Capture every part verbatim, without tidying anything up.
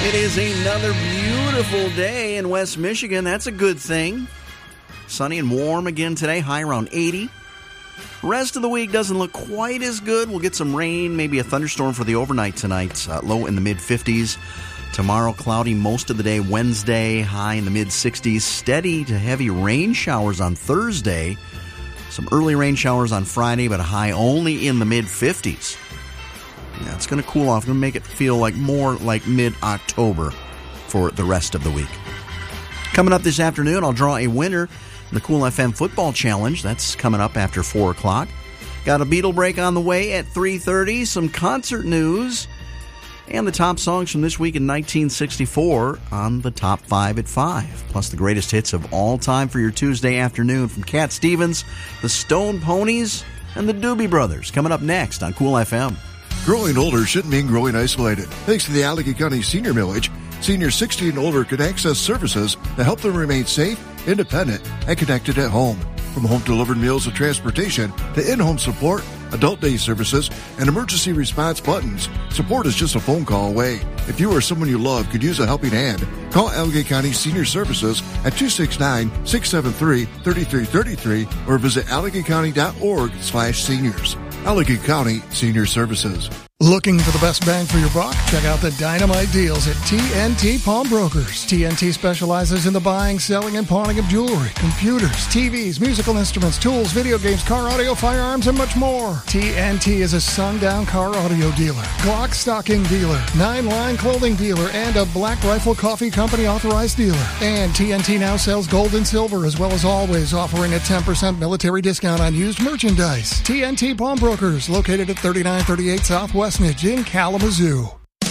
It is another beautiful day in West Michigan. That's a good thing. Sunny and warm again today, high around eighty. Rest of the week doesn't look quite as good. We'll get some rain, maybe a thunderstorm for the overnight tonight, uh, low in the mid-fifties. Tomorrow, cloudy most of the day. Wednesday, high in the mid-sixties. Steady to heavy rain showers on Thursday. Some early rain showers on Friday, but a high only in the mid-fifties. Yeah, it's going to cool off. It's going to make it feel like more like mid-October for the rest of the week. Coming up this afternoon, I'll draw a winner in the Cool F M Football Challenge. That's coming up after four o'clock. Got a Beatle break on the way at three thirty, some concert news, and the top songs from this week in nineteen sixty-four on the top five at five. Plus the greatest hits of all time for your Tuesday afternoon from Cat Stevens, the Stone Ponies, and the Doobie Brothers. Coming up next on Cool F M. Growing older shouldn't mean growing isolated. Thanks to the Allegheny County Senior Millage, seniors sixty and older can access services that help them remain safe, independent, and connected at home. From home-delivered meals and transportation to in-home support, adult day services, and emergency response buttons, support is just a phone call away. If you or someone you love could use a helping hand, call Allegheny County Senior Services at two six nine, six seven three, three three three three or visit allegheny county dot org slash seniors. Allegheny County Senior Services. Looking for the best bang for your buck? Check out the dynamite deals at T N T Pawnbrokers. T N T specializes in the buying, selling, and pawning of jewelry, computers, T Vs, musical instruments, tools, video games, car audio, firearms, and much more. T N T is a sundown car audio dealer, Glock stocking dealer, nine-line clothing dealer, and a Black Rifle Coffee Company authorized dealer. And T N T now sells gold and silver, as well as always offering a ten percent military discount on used merchandise. T N T Pawnbrokers, located at thirty-nine thirty-eight Southwest in Kalamazoo.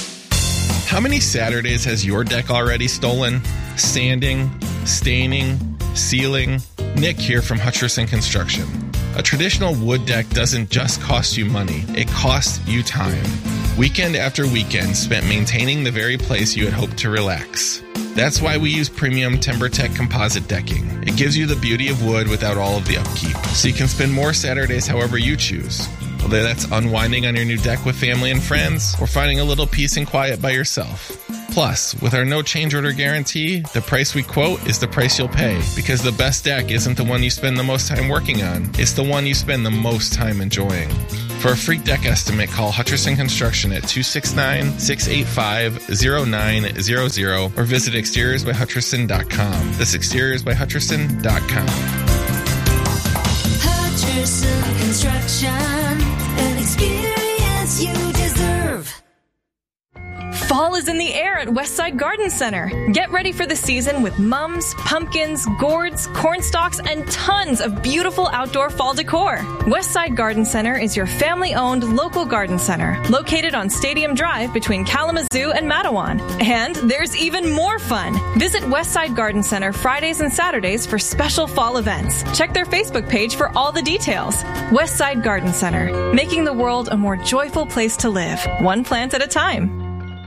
How many Saturdays has your deck already stolen? Sanding, staining, sealing? Nick here from Hutcherson Construction. A traditional wood deck doesn't just cost you money, it costs you time. Weekend after weekend spent maintaining the very place you had hoped to relax. That's why we use premium TimberTech composite decking. It gives you the beauty of wood without all of the upkeep, so you can spend more Saturdays however you choose. Whether that's unwinding on your new deck with family and friends, or finding a little peace and quiet by yourself. Plus, with our no change order guarantee, the price we quote is the price you'll pay, because the best deck isn't the one you spend the most time working on, it's the one you spend the most time enjoying. For a free deck estimate, call Hutcherson Construction at two six nine, six eight five, zero nine zero zero or visit exteriors by hutcherson dot com. That's exteriors by hutcherson dot com. Hutcherson Construction, an experience you deserve. Fall is in the air at Westside Garden Center. Get ready for the season with mums, pumpkins, gourds, corn stalks, and tons of beautiful outdoor fall decor. Westside Garden Center is your family-owned local garden center located on Stadium Drive between Kalamazoo and Matawan. And there's even more fun. Visit Westside Garden Center Fridays and Saturdays for special fall events. Check their Facebook page for all the details. Westside Garden Center, making the world a more joyful place to live, one plant at a time.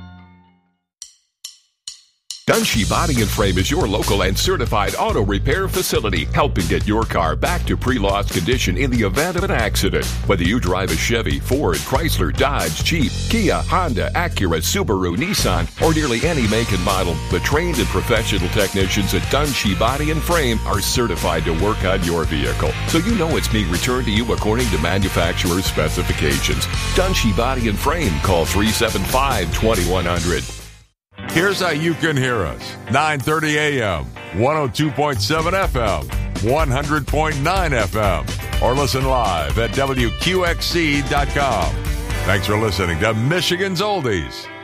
Dunshee Body and Frame is your local and certified auto repair facility, helping get your car back to pre-loss condition in the event of an accident. Whether you drive a Chevy, Ford, Chrysler, Dodge, Jeep, Kia, Honda, Acura, Subaru, Nissan, or nearly any make and model, the trained and professional technicians at Dunshee Body and Frame are certified to work on your vehicle, so you know it's being returned to you according to manufacturer's specifications. Dunshee Body and Frame. Call three seven five, two one zero zero. Here's how you can hear us. nine thirty a.m., one oh two point seven F M, one hundred point nine F M, or listen live at W Q X C dot com. Thanks for listening to Michigan's Oldies.